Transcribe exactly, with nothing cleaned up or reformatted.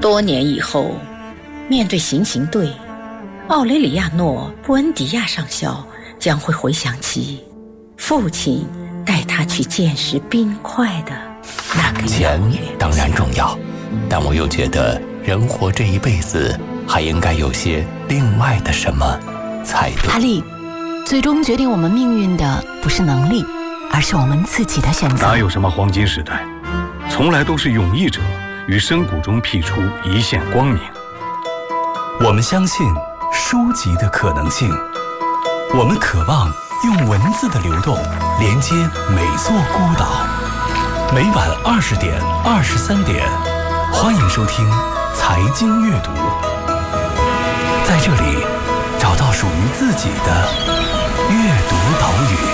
多年以后，面对行刑队，奥雷里亚诺·布恩迪亚上校将会回想起父亲带他去见识冰块的那个钱当然重要，但我又觉得人活这一辈子还应该有些另外的什么才对。 阿丽，最终决定我们命运的不是能力，而是我们自己的选择。 哪有什么黄金时代，从来都是勇毅者于深谷中辟出一线光明。 我们相信书籍的可能性，我们渴望用文字的流动连接每座孤岛。每晚二十点、二十三点，欢迎收听财经阅读，在这里找到属于自己的阅读岛屿。